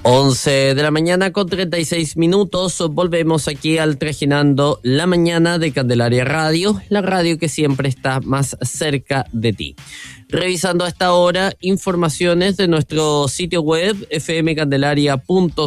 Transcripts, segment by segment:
11 de la mañana con 36 minutos. Volvemos aquí al Trajinando la Mañana de Candelaria Radio, la radio que siempre está más cerca de ti. Revisando a esta hora informaciones de nuestro sitio web fmcandelaria.cl.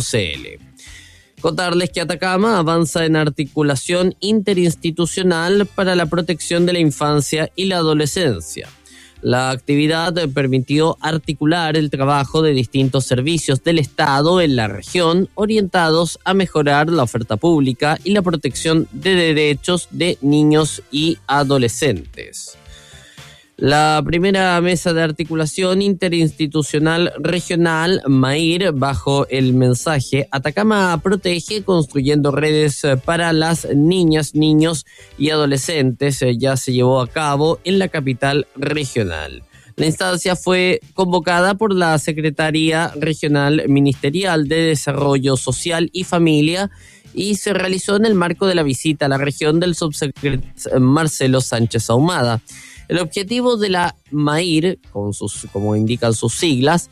Contarles que Atacama avanza en articulación interinstitucional para la protección de la infancia y la adolescencia. La actividad permitió articular el trabajo de distintos servicios del Estado en la región orientados a mejorar la oferta pública y la protección de derechos de niños y adolescentes. La primera mesa de articulación interinstitucional regional, MAIR, bajo el mensaje Atacama protege construyendo redes para las niñas, niños y adolescentes, ya se llevó a cabo en la capital regional. La instancia fue convocada por la Secretaría Regional Ministerial de Desarrollo Social y Familia y se realizó en el marco de la visita a la región del subsecretario Marcelo Sánchez Ahumada. El objetivo de la MAIR, como indican sus siglas,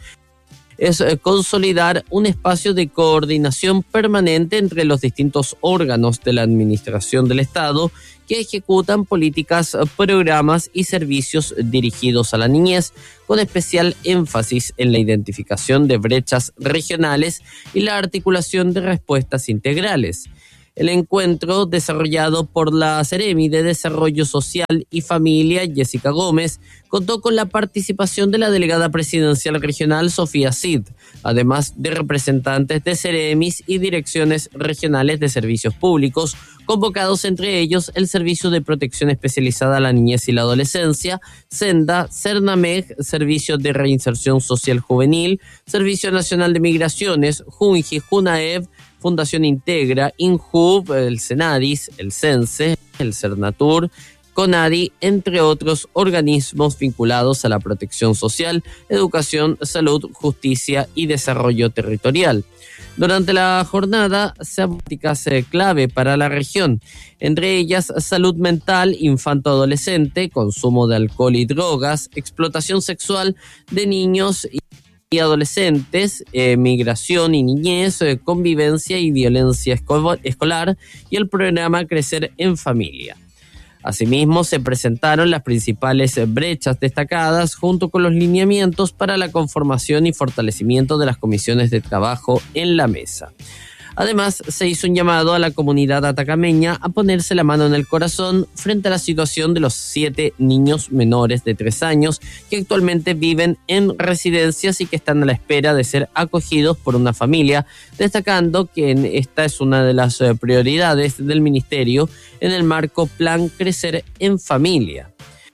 es consolidar un espacio de coordinación permanente entre los distintos órganos de la administración del Estado que ejecutan políticas, programas y servicios dirigidos a la niñez, con especial énfasis en la identificación de brechas regionales y la articulación de respuestas integrales. El encuentro, desarrollado por la Seremi de Desarrollo Social y Familia, Jessica Gómez, contó con la participación de la delegada presidencial regional, Sofía Cid, además de representantes de Seremis y direcciones regionales de servicios públicos, convocados entre ellos el Servicio de Protección Especializada a la Niñez y la Adolescencia, SENDA, CERNAMEG, Servicio de Reinserción Social Juvenil, Servicio Nacional de Migraciones, JUNGI, JUNAEV, Fundación Integra, INJUV, el CENADIS, el CENSE, el CERNATUR, CONADI, entre otros organismos vinculados a la protección social, educación, salud, justicia y desarrollo territorial. Durante la jornada se temáticas clave para la región, entre ellas salud mental infanto-adolescente, consumo de alcohol y drogas, explotación sexual de niños y adolescentes, migración y niñez, convivencia y violencia escolar y el programa Crecer en Familia. Asimismo, se presentaron las principales brechas destacadas junto con los lineamientos para la conformación y fortalecimiento de las comisiones de trabajo en la mesa. Además, se hizo un llamado a la comunidad atacameña a ponerse la mano en el corazón frente a la situación de los 7 niños menores de 3 años que actualmente viven en residencias y que están a la espera de ser acogidos por una familia, destacando que esta es una de las prioridades del Ministerio en el marco Plan Crecer en Familia.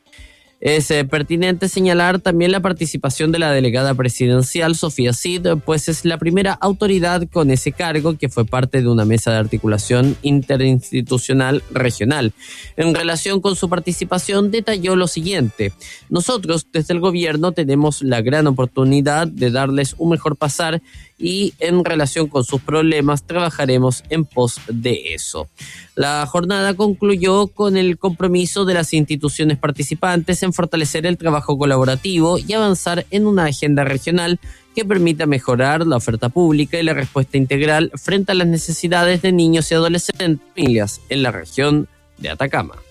Es pertinente señalar también la participación de la delegada presidencial Sofía Cid, pues es la primera autoridad con ese cargo que fue parte de una mesa de articulación interinstitucional regional. En relación con su participación detalló lo siguiente: nosotros desde el gobierno tenemos la gran oportunidad de darles un mejor pasar y en relación con sus problemas trabajaremos en pos de eso. La jornada concluyó con el compromiso de las instituciones participantes en fortalecer el trabajo colaborativo y avanzar en una agenda regional que permita mejorar la oferta pública y la respuesta integral frente a las necesidades de niños y adolescentes en la región de Atacama.